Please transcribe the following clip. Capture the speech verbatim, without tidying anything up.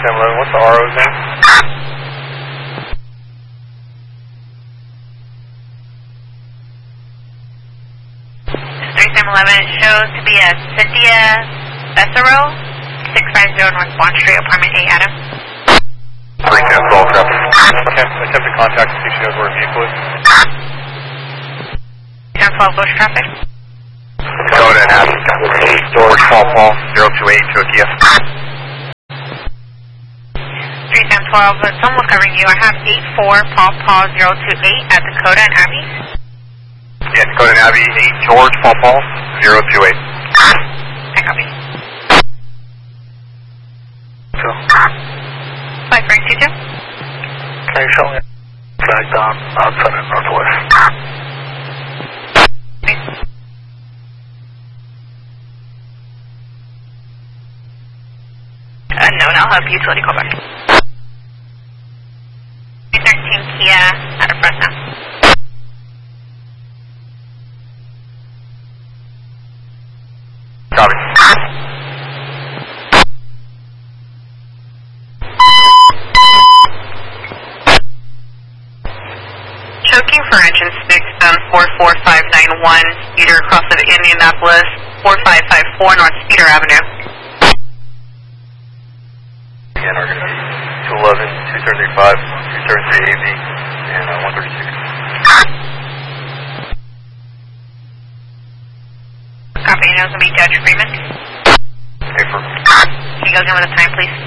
seven eleven, what's the R O's name? three seven eleven shows to be a Cynthia Bessero, six five zero North Bond Street, apartment A, Adam. three ten twelve traffic. Okay, attempt to contact to see if she knows where a vehicle is. ten twelve bush traffic. Dakota and Abbey, George Paul Paul, zero two eight to a Kia. three seven twelve, but someone's covering you. I have eight four Paul Paul zero two eight at Dakota and Abbey. Yeah, Dakota and Abbey, eight George Paul Paul, zero two eight. I copy. So. five three two two. Okay, show me. Flag down outside of Northwest. Unknown, I'll have utility call back. thirteen Kia out of Fresno. Copy. Choking for engine six, um, four four five nine one, speeder across of Indianapolis, four five five four North Speeder Avenue. Again, we're going to be two eleven, two thirty-five, two thirty-three A V, and uh, one thirty-six. Copy, you know it's going to be Judge Freeman. Okay, for. Can you go in with the time, please?